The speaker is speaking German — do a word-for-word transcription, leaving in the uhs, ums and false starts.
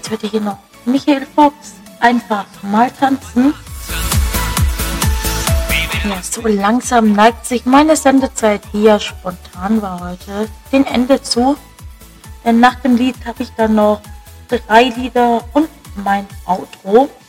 Jetzt hört ihr hier noch Michael Fox, einfach mal tanzen. Ja, so langsam neigt sich meine Sendezeit hier, spontan war heute, dem Ende zu. Denn nach dem Lied habe ich dann noch drei Lieder und mein Outro.